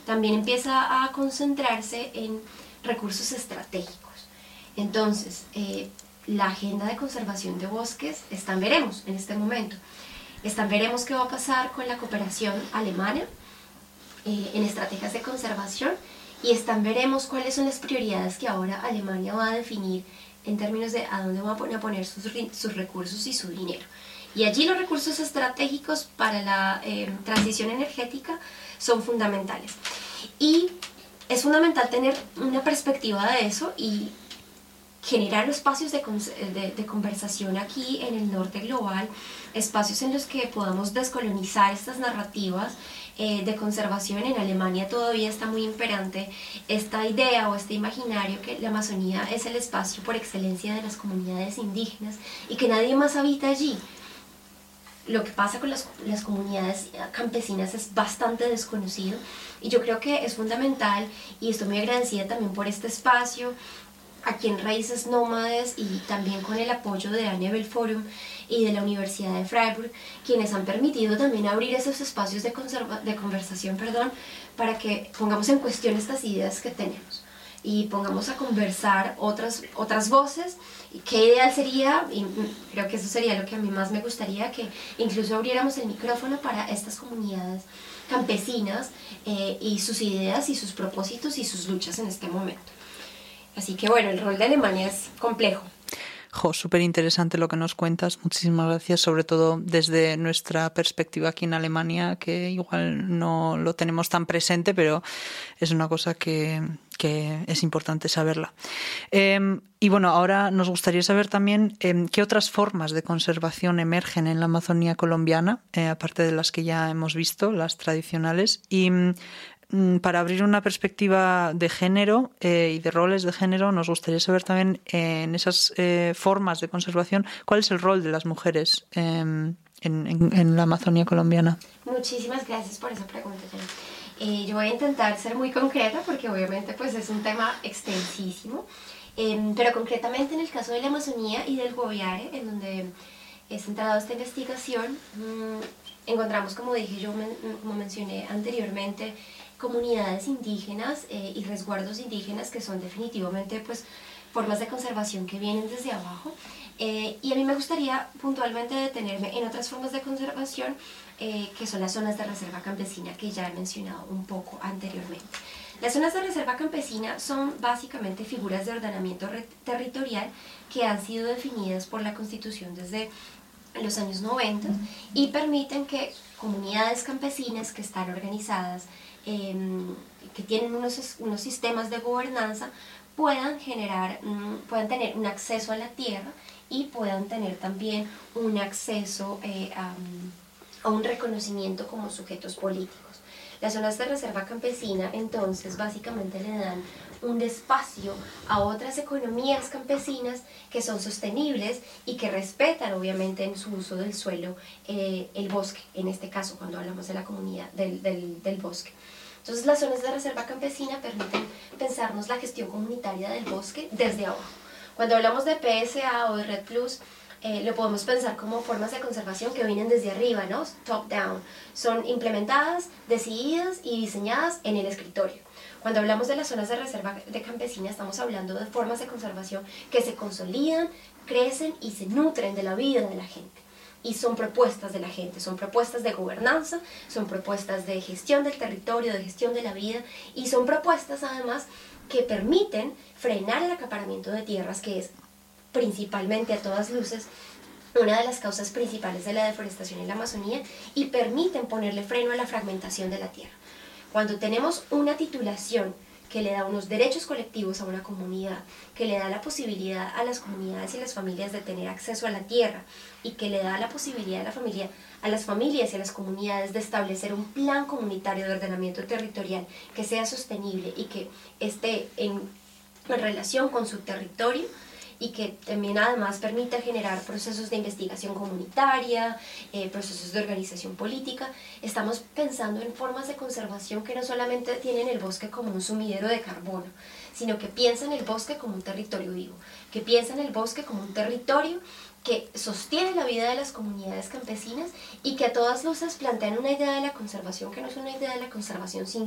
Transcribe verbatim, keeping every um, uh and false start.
también empieza a concentrarse en recursos estratégicos. Entonces, eh, la agenda de conservación de bosques está en veremos en este momento. Está en veremos qué va a pasar con la cooperación alemana eh, en estrategias de conservación, y está en veremos cuáles son las prioridades que ahora Alemania va a definir en términos de a dónde va a poner sus, sus recursos y su dinero. Y allí los recursos estratégicos para la eh, transición energética son fundamentales. Y es fundamental tener una perspectiva de eso y generar espacios de, de, de conversación aquí en el norte global, espacios en los que podamos descolonizar estas narrativas eh, de conservación. En Alemania todavía está muy imperante esta idea o este imaginario que la Amazonía es el espacio por excelencia de las comunidades indígenas y que nadie más habita allí. Lo que pasa con las, las comunidades campesinas es bastante desconocido, y yo creo que es fundamental, y estoy muy agradecida también por este espacio aquí en Raíces Nómades y también con el apoyo de Anebel Forum y de la Universidad de Freiburg, quienes han permitido también abrir esos espacios de, conserva de conversación perdón, para que pongamos en cuestión estas ideas que tenemos y pongamos a conversar otras, otras voces. Qué ideal sería, y creo que eso sería lo que a mí más me gustaría, que incluso abriéramos el micrófono para estas comunidades campesinas eh, y sus ideas y sus propósitos y sus luchas en este momento. Así que bueno, el rol de Alemania es complejo. Jo, súper interesante lo que nos cuentas. Muchísimas gracias, sobre todo desde nuestra perspectiva aquí en Alemania, que igual no lo tenemos tan presente, pero es una cosa que, que es importante saberla. Eh, y bueno, ahora nos gustaría saber también eh, qué otras formas de conservación emergen en la Amazonía colombiana, eh, aparte de las que ya hemos visto, las tradicionales, y para abrir una perspectiva de género eh, y de roles de género, nos gustaría saber también eh, en esas eh, formas de conservación cuál es el rol de las mujeres eh, en, en, en la Amazonía colombiana. Muchísimas gracias por esa pregunta, eh, yo voy a intentar ser muy concreta porque obviamente pues, es un tema extensísimo, eh, pero concretamente en el caso de la Amazonía y del Guaviare, en donde he centrado esta investigación, mmm, encontramos, como dije yo, men como mencioné anteriormente, comunidades indígenas eh, y resguardos indígenas que son definitivamente pues, formas de conservación que vienen desde abajo. Eh, y a mí me gustaría puntualmente detenerme en otras formas de conservación eh, que son las zonas de reserva campesina, que ya he mencionado un poco anteriormente. Las zonas de reserva campesina son básicamente figuras de ordenamiento territorial que han sido definidas por la Constitución desde los años noventa y permiten que comunidades campesinas que están organizadas, eh, que tienen unos, unos sistemas de gobernanza, puedan generar, um, puedan tener un acceso a la tierra y puedan tener también un acceso eh, a, a un reconocimiento como sujetos políticos. Las zonas de reserva campesina entonces básicamente le dan un espacio a otras economías campesinas que son sostenibles y que respetan obviamente en su uso del suelo eh, el bosque, en este caso cuando hablamos de la comunidad del, del, del bosque. Entonces las zonas de reserva campesina permiten pensarnos la gestión comunitaria del bosque desde abajo. Cuando hablamos de P S A o de Red Plus, Eh, lo podemos pensar como formas de conservación que vienen desde arriba, ¿no? Top down. Son implementadas, decididas y diseñadas en el escritorio. Cuando hablamos de las zonas de reserva de campesina, estamos hablando de formas de conservación que se consolidan, crecen y se nutren de la vida de la gente. Y son propuestas de la gente, son propuestas de gobernanza, son propuestas de gestión del territorio, de gestión de la vida, y son propuestas además que permiten frenar el acaparamiento de tierras, que es principalmente a todas luces una de las causas principales de la deforestación en la Amazonía, y permiten ponerle freno a la fragmentación de la tierra. Cuando tenemos una titulación que le da unos derechos colectivos a una comunidad, que le da la posibilidad a las comunidades y las familias de tener acceso a la tierra, y que le da la posibilidad a, la familia, a las familias y a las comunidades de establecer un plan comunitario de ordenamiento territorial que sea sostenible y que esté en, en relación con su territorio, y que también además permita generar procesos de investigación comunitaria, eh, procesos de organización política. Estamos pensando en formas de conservación que no solamente tienen el bosque como un sumidero de carbono, sino que piensan el bosque como un territorio vivo, que piensan el bosque como un territorio que sostiene la vida de las comunidades campesinas y que a todas luces plantean una idea de la conservación que no es una idea de la conservación sin